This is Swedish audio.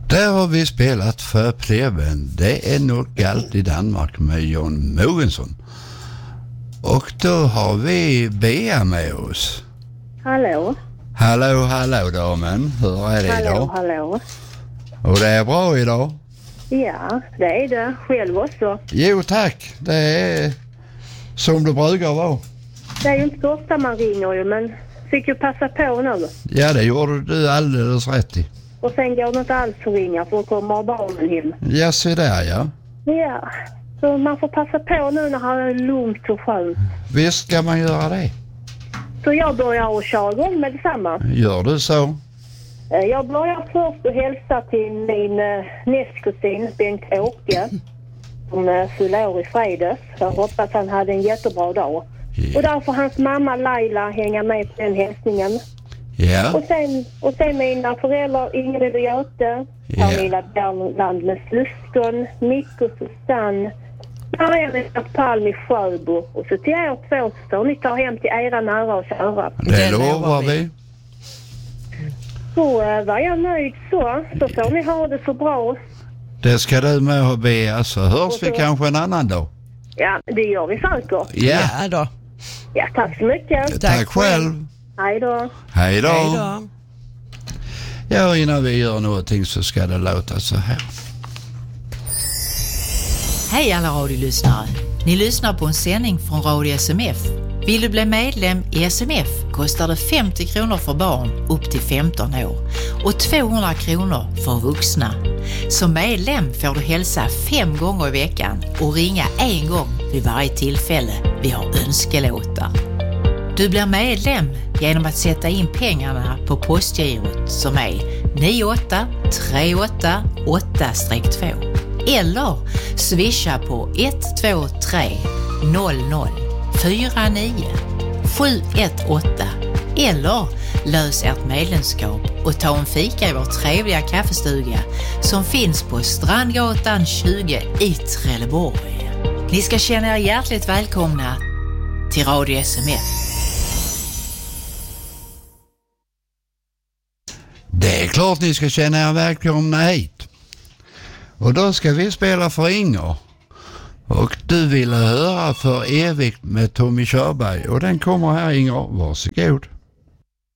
Där har vi spelat för Preben. Det är nog allt i Danmark med Jon Mogensen. Och då har vi Bea med oss. Hallå. Hallå damen. Hur är det idag? Hallå. Och det är bra idag? Ja, det är det. Själv också. Jo tack. Det är som det brukar vara. Det är ju inte så ofta man ringer ju, men fick ju passa på nu. Ja, det gjorde du alldeles rätt i. Och sen går det inte alls att ringa för att komma barnen hem. Ja, se där ja. Ja, så man får passa på nu när han är lugnt och skönt. Visst ska man göra det. Så jag börjar att köra igång med detsamma. Gör du så? Jag börjar först att hälsa till min nästkusin Bengt-Åke som fyller år i fredags. Jag hoppas han hade en jättebra dag. Yeah. Och där får hans mamma Laila hänga med på den hälsningen. Ja. Och sen mina föräldrar Ingrid och Göte, Pernilla Berland med syskon, Micke och Susanne, Maria Palm i Sjöbo. Och så till er två så ni tar hem till era nära och kära. Det lovar vi. Så var jag nöjd så får ni ha det så bra. Det ska du med och be, så hörs vi kanske en annan dag. Ja, det gör vi säkert. Ja då. Ja, tack så mycket. Tack själv. Hej då. Hej då. Ja, innan vi gör någonting så ska det låta så här. Hej alla radiolyssnare. Ni lyssnar på en sändning från Radio SMF. Vill du bli medlem i SMF kostar det 50 kronor för barn upp till 15 år och 200 kronor för vuxna. Som medlem får du hälsa 5 gånger i veckan och ringa 1 gång vid varje tillfälle vi har önskelåtar. Du blir medlem genom att sätta in pengarna på postgirot som är 98388-2 eller swisha på 123 00 49 718 eller lös ert medlemskap och ta en fika i vår trevliga kaffestuga som finns på Strandgatan 20 i Trelleborg. Ni ska känna er hjärtligt välkomna till Radio SMF. Det är klart ni ska känna er välkomna hit. Och då ska vi spela för Inger. Och du ville höra För evigt med Tommy Körberg. Och den kommer här Inger, varsågod.